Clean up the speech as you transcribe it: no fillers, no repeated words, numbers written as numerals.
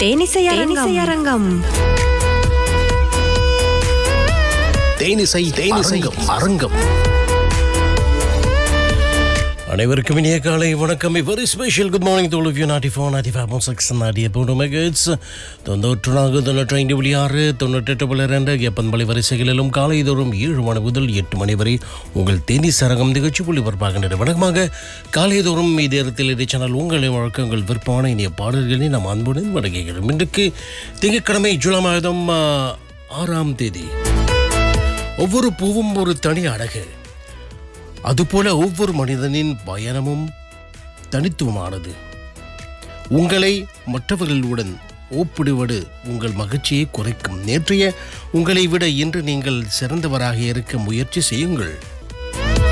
தேனிசை அரங்கம். தேனிசை அரங்கம். அனைவருக்கும் இனிய காலை வணக்கம். Very special good morning to all of you. 94.95 90 megahertz 94.96 98.2 எப்பன்பளி வரிசைகளிலும் காலைதோறும் 7 மணி முதல் 8 மணி வரை உங்கள் தேனிசை அரங்கம் நிகழ்ச்சி ஒளிபரப்பாகின்றது. வணக்கமாக காலைதோறும் இதேரத்தில் இதே சேனல் உங்களை வழக்க உங்கள் விற்பமான இனிய பாடல்களை நாம் அன்புடன் வழங்குகிறோம். இன்றைக்கு திங்கட்கிழமை ஜூலை மாதம் 6ஆம் தேதி. ஒவ்வொரு பூவும் ஒரு தனி அழகு, அதுபோல ஒவ்வொரு மனிதனின் பயணமும் தனித்துவமானது. உங்களை மற்றவர்களுடன் ஒப்பிடுவது உங்கள் மகிழ்ச்சியை குறைக்கும். நேற்றைய உங்களை விட இன்று நீங்கள் சிறந்தவராக இருக்க முயற்சி செய்யுங்கள்.